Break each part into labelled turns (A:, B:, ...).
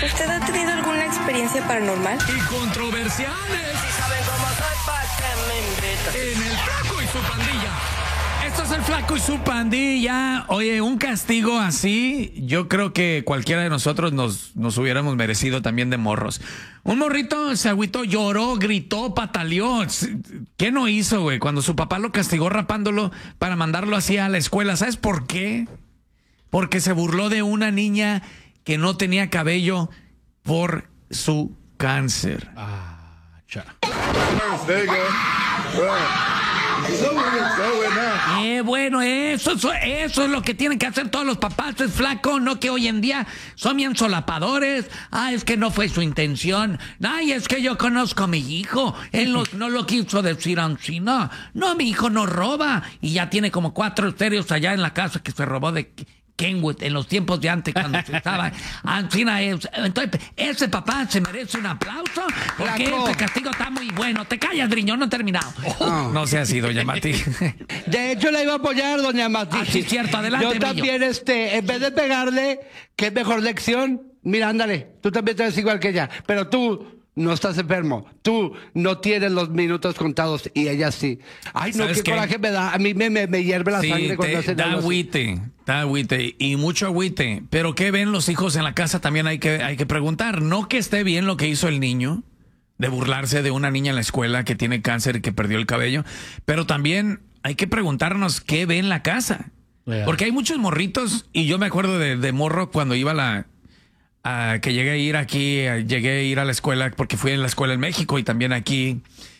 A: ¿Usted ha tenido alguna experiencia paranormal?
B: Y controversiales.
C: Si saben cómo soy, ¿pa' qué me invitan?
B: En el Flaco y su pandilla. Esto es el Flaco y su pandilla. Oye, un castigo así, yo creo que cualquiera de nosotros nos hubiéramos merecido también de morros. Un morrito se agüitó, lloró, gritó, pataleó. ¿Qué no hizo, güey? Cuando su papá lo castigó rapándolo para mandarlo así a la escuela. ¿Sabes por qué? Porque se burló de una niña que no tenía cabello por su cáncer. Bueno, eso es lo que tienen que hacer todos los papás, es Flaco, no que hoy en día son bien solapadores. Es que no fue su intención. Ay, es que yo conozco a mi hijo, él no lo quiso decir así, no, mi hijo no roba y ya tiene como 4 estéreos allá en la casa que se robó de Kenwood en los tiempos de antes cuando se estaba. Entonces, ese papá se merece un aplauso porque
D: Flaco.
B: ese castigo está muy bueno. Te callas, Driñón, no he terminado. No sea así, doña Mati.
D: De hecho, la iba a apoyar, doña Mati.
B: Sí, cierto, adelante.
D: Yo
B: Millo.
D: también, en vez de pegarle, ¿qué mejor lección? Mira, ándale, tú también te ves igual que ella, pero tú no estás enfermo, tú no tienes los minutos contados y ella sí. Ay, no,
B: ¿Sabes
D: qué
B: qué?
D: coraje me da. A mí me hierve la sangre cuando hacen
B: da
D: algo así.
B: agüite y mucho agüite. Pero ¿qué ven los hijos en la casa? También hay que preguntar. No que esté bien lo que hizo el niño, de burlarse de una niña en la escuela que tiene cáncer y que perdió el cabello, pero también hay que preguntarnos qué ve en la casa. Porque hay muchos morritos, y yo me acuerdo de morro cuando iba que llegué a ir a la escuela, porque fui a la escuela en México y también aquí,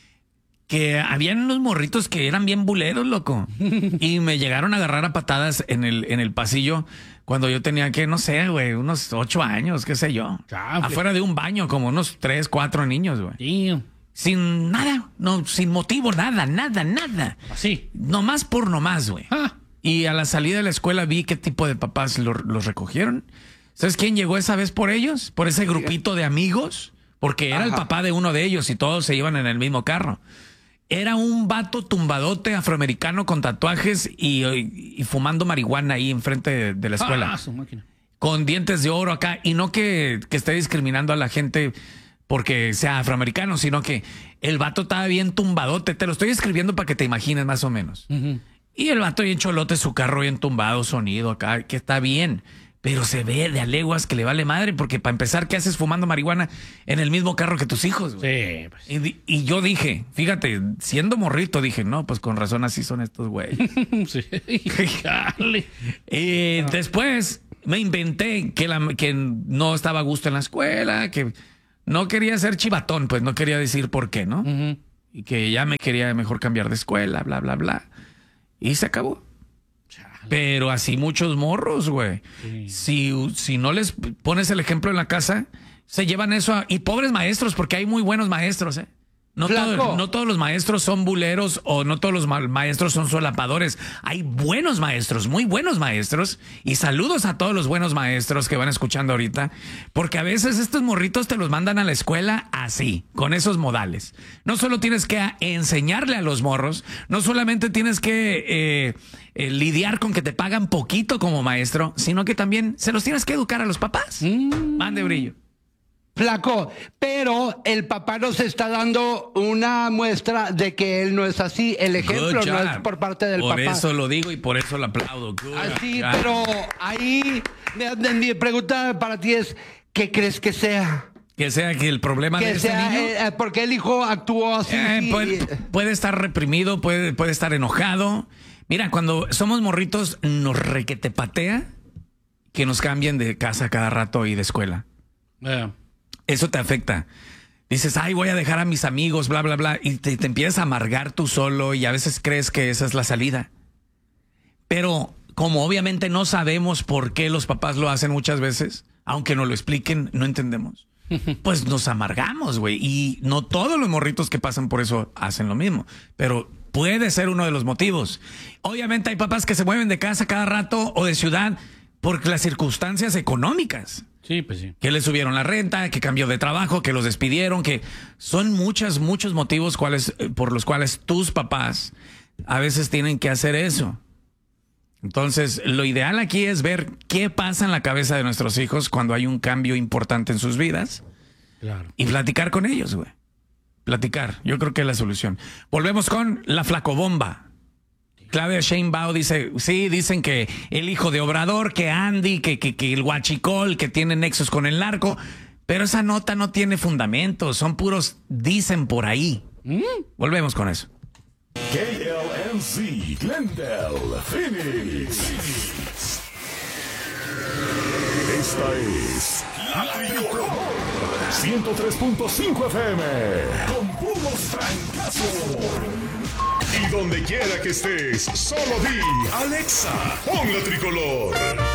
B: que habían unos morritos que eran bien buleros, loco. Y me llegaron a agarrar a patadas en el pasillo cuando yo tenía no sé, güey, unos 8 años, qué sé yo. Afuera de un baño, como unos 3, 4 niños, güey. Sin nada, sin motivo, nada.
E: Así.
B: Nomás por nomás, güey. Y a la salida de la escuela vi qué tipo de papás los recogieron. ¿Sabes quién llegó esa vez por ellos? Por ese grupito de amigos. Porque era el papá de uno de ellos y todos se iban en el mismo carro. Era un vato tumbadote afroamericano con tatuajes y fumando marihuana ahí enfrente de la escuela.
E: Su máquina.
B: Con dientes de oro acá. Y no que esté discriminando a la gente porque sea afroamericano, sino que el vato estaba bien tumbadote. Te lo estoy escribiendo para que te imagines más o menos. Y el vato bien cholote, su carro bien tumbado, sonido acá, que está bien. Pero se ve de a leguas que le vale madre, porque para empezar, ¿qué haces fumando marihuana en el mismo carro que tus hijos, güey?
E: Sí, pues.
B: Y yo dije, fíjate, siendo morrito, dije, no, pues con razón así son estos güeyes.
E: Sí. Jale.
B: Después me inventé que no estaba a gusto en la escuela, que no quería ser chivatón, pues no quería decir por qué, ¿no? Y que ya me quería mejor cambiar de escuela, bla, bla, bla. Y se acabó. Pero así muchos morros, güey. Si no les pones el ejemplo en la casa, se llevan eso y pobres maestros, porque hay muy buenos maestros, ¿eh? No todos los maestros son buleros o no todos los maestros son solapadores. Hay buenos maestros, muy buenos maestros. Y saludos a todos los buenos maestros que van escuchando ahorita. Porque a veces estos morritos te los mandan a la escuela así, con esos modales. No solo tienes que enseñarle a los morros, no solamente tienes que lidiar con que te pagan poquito como maestro, sino que también se los tienes que educar a los papás. Mande brillo.
D: Flaco, pero el papá nos está dando una muestra de que él no es así. El ejemplo no es por parte del papá.
B: Por eso lo digo y por eso lo aplaudo.
D: Así, pero ahí mi pregunta para ti es, ¿qué crees que sea?
B: Que sea que el problema de ese niño.
D: Porque el hijo actuó así.
B: Puede estar reprimido, puede estar enojado. Mira, cuando somos morritos, nos requetepatea que nos cambien de casa cada rato y de escuela. Eso te afecta. Dices, ay, voy a dejar a mis amigos, bla, bla, bla. Y te empiezas a amargar tú solo y a veces crees que esa es la salida. Pero como obviamente no sabemos por qué los papás lo hacen muchas veces, aunque nos lo expliquen, no entendemos. Pues nos amargamos, güey. Y no todos los morritos que pasan por eso hacen lo mismo. Pero puede ser uno de los motivos. Obviamente hay papás que se mueven de casa cada rato o de ciudad por las circunstancias económicas.
E: Sí, pues sí.
B: Que le subieron la renta, que cambió de trabajo, que los despidieron, que son muchos motivos por los cuales tus papás a veces tienen que hacer eso. Entonces, lo ideal aquí es ver qué pasa en la cabeza de nuestros hijos cuando hay un cambio importante en sus vidas.
E: Claro.
B: Y platicar con ellos, güey. Platicar. Yo creo que es la solución. Volvemos con la flacobomba. Claudia Sheinbaum dice, sí, dicen que el hijo de Obrador, que Andy, que el huachicol, que tiene nexos con el narco, pero esa nota no tiene fundamento, son puros dicen por ahí. Volvemos con eso.
F: KLNC, Glendale, Phoenix. Esta es la Tricolor 103.5 FM con puros francazos. Y donde quiera que estés, solo di Alexa, pon la Tricolor.